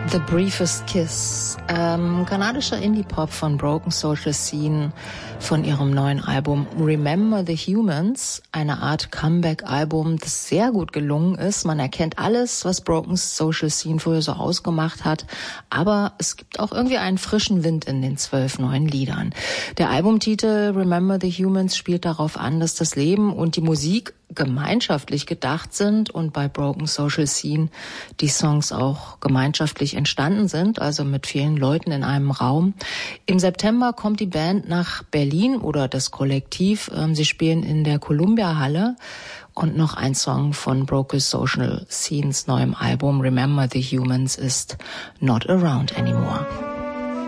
The Briefest Kiss, kanadischer Indie-Pop von Broken Social Scene von ihrem neuen Album Remember the Humans, eine Art Comeback-Album, das sehr gut gelungen ist. Man erkennt alles, was Broken Social Scene früher so ausgemacht hat, aber es gibt auch irgendwie einen frischen Wind in den 12 neuen Liedern. Der Albumtitel Remember the Humans spielt darauf an, dass das Leben und die Musik gemeinschaftlich gedacht sind und bei Broken Social Scene die Songs auch gemeinschaftlich entstanden sind, also mit vielen Leuten in einem Raum. Im September kommt die Band nach Berlin oder das Kollektiv. Sie spielen in der Columbia Halle und noch ein Song von Broken Social Scenes neuem Album Remember the Humans ist Not Around Anymore.